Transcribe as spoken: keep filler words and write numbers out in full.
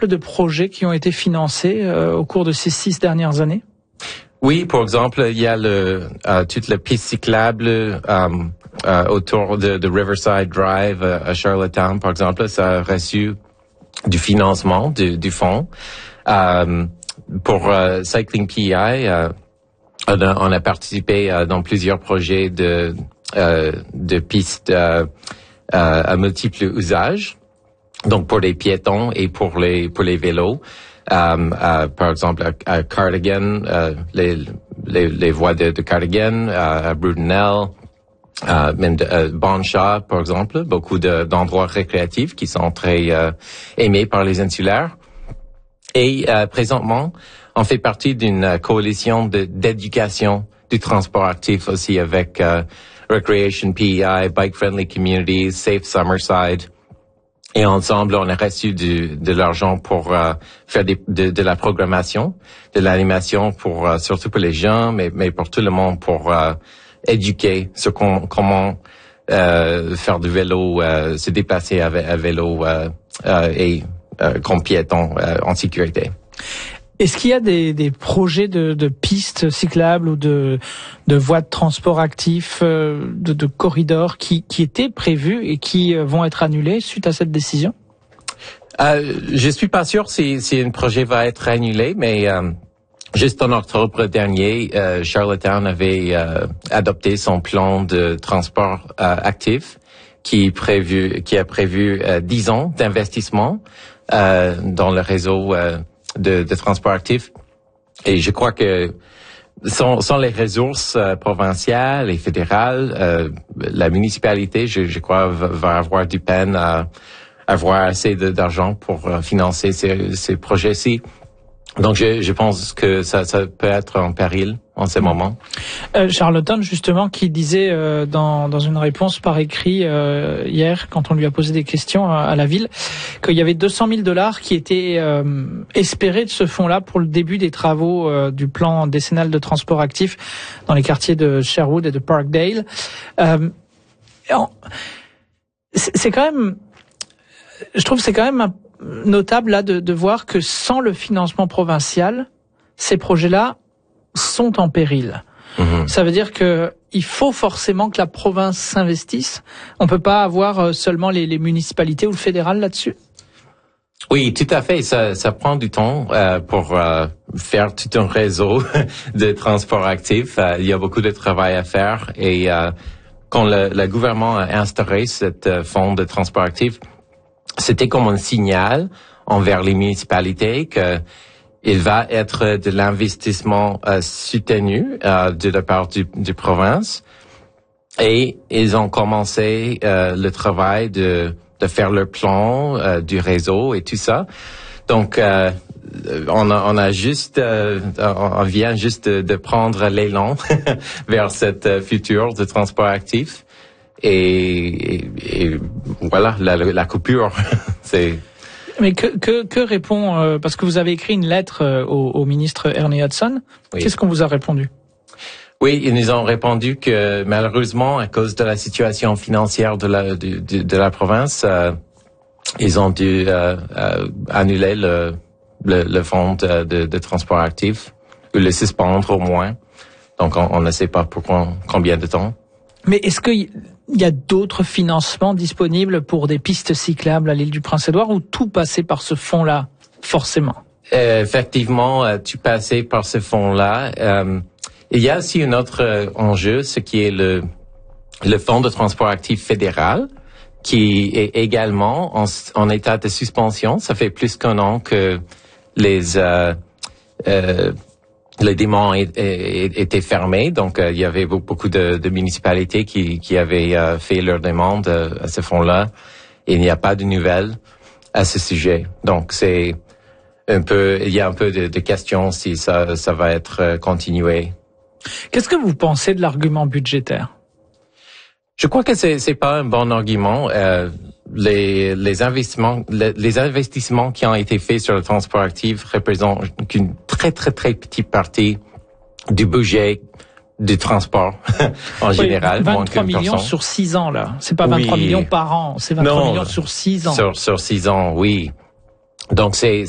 exemples de projets qui ont été financés euh, au cours de ces six dernières années? Oui, par exemple, il y a le euh, toute la piste cyclable euh, euh, autour de, de Riverside Drive euh, à Charlottetown, par exemple. Ça a reçu du financement du, du fonds. Euh, pour euh, Cycling P E I, euh, on, a, on a participé euh, dans plusieurs projets de euh, de pistes euh, euh, à multiples usages, donc pour les piétons et pour les pour les vélos. Um, uh, par exemple, à, à Cardigan, uh, les, les, les voies de, de Cardigan, uh, à Brudenell, uh, même de uh, Bonshaw, par exemple, beaucoup de, d'endroits récréatifs qui sont très uh, aimés par les insulaires. Et uh, présentement, on fait partie d'une coalition de, d'éducation du transport actif aussi avec uh, Recreation P E I, Bike Friendly Communities, Safe Summerside. Et ensemble, on a reçu du, de l'argent pour euh, faire des, de, de la programmation, de l'animation pour euh, surtout pour les gens, mais, mais pour tout le monde, pour euh, éduquer sur com, comment euh, faire du vélo, euh, se déplacer à, à vélo euh, euh, et euh, comme piéton euh, en sécurité. Est-ce qu'il y a des, des projets de, de pistes cyclables ou de, de voies de transport actifs, euh, de, de corridors qui, qui étaient prévus et qui vont être annulés suite à cette décision? Euh, je suis pas sûr si, si un projet va être annulé, mais euh, juste en octobre dernier, euh, Charlottetown avait euh, adopté son plan de transport euh, actif qui, prévu, qui a prévu euh, dix ans d'investissement euh, dans le réseau euh, De, de transport actif. Et je crois que sans, sans les ressources euh, provinciales et fédérales, euh, la municipalité, je, je crois, va, va avoir du peine à, à avoir assez de, d'argent pour euh, financer ces, ces projets-ci. Donc, je, je pense que ça, ça peut être en péril en ce moment. Euh, Charlottetown, justement, qui disait euh, dans, dans une réponse par écrit euh, hier, quand on lui a posé des questions à, à la ville, qu'il y avait deux cent mille dollars qui étaient euh, espérés de ce fonds-là pour le début des travaux euh, du plan décennal de transport actif dans les quartiers de Sherwood et de Parkdale. Euh, c'est, c'est quand même, je trouve, que c'est quand même un notable là de, de voir que sans le financement provincial, ces projets-là sont en péril. Mmh. Ça veut dire que il faut forcément que la province s'investisse. On peut pas avoir seulement les, les municipalités ou le fédéral là-dessus. Oui, tout à fait. Ça, ça prend du temps euh, pour euh, faire tout un réseau de transport actif. Euh, il y a beaucoup de travail à faire et euh, quand le, le gouvernement a instauré cette euh, fonds de transport actif, c'était comme un signal envers les municipalités que il va être de l'investissement euh, soutenu euh, de la part du, du province. Et ils ont commencé euh, le travail de, de faire leur plan euh, du réseau et tout ça. Donc, euh, on a, on a juste, euh, on vient juste de, de prendre l'élan vers cette euh, future de transport actif. Et, et, et voilà, la, la coupure, c'est... Mais que, que, que répond, euh, parce que vous avez écrit une lettre euh, au, au ministre Ernie Hudson, oui. Qu'est-ce qu'on vous a répondu? Oui, ils nous ont répondu que malheureusement, à cause de la situation financière de la, de, de, de la province, euh, ils ont dû euh, euh, annuler le, le, le fonds de, de, de transport actif, ou le suspendre au moins. Donc, on, on ne sait pas pour combien de temps. Mais est-ce qu'il y a d'autres financements disponibles pour des pistes cyclables à l'île du Prince-Édouard ou tout passait par ce fonds-là, forcément? Euh, effectivement, euh, tout passait par ce fonds-là. Euh, il y a aussi un autre euh, enjeu, ce qui est le, le fonds de transport actif fédéral, qui est également en, en état de suspension. Ça fait plus qu'un an que les... Euh, euh, les démons étaient fermés, donc euh, il y avait beaucoup de, de municipalités qui, qui avaient euh, fait leur demande euh, à ce fonds-là. Et il n'y a pas de nouvelles à ce sujet. Donc c'est un peu, il y a un peu de, de questions si ça, ça va être euh, continué. Qu'est-ce que vous pensez de l'argument budgétaire? Je crois que c'est c'est pas un bon argument. Euh, les les investissements les, les investissements qui ont été faits sur le transport actif représentent qu'une très très très petite partie du budget du transport en oui, général. vingt-trois millions sur six ans là. C'est pas vingt-trois oui. millions par an, c'est vingt-trois non, millions sur six ans. Sur sur six ans, oui. Donc c'est